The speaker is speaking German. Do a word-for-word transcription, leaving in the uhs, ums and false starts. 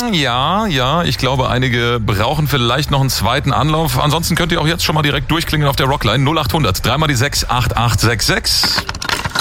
Ja, ja, ich glaube, einige brauchen vielleicht noch einen zweiten Anlauf. Ansonsten könnt ihr auch jetzt schon mal direkt durchklingen auf der Rockline null acht hundert, dreimal die sechs, acht acht sechs sechs.